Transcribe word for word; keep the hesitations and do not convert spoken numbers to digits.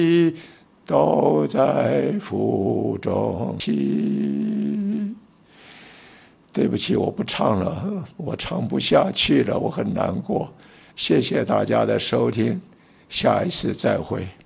都在腹中泣。对不起，我不唱了，我唱不下去了，我很难过。谢谢大家的收听，下一次再会。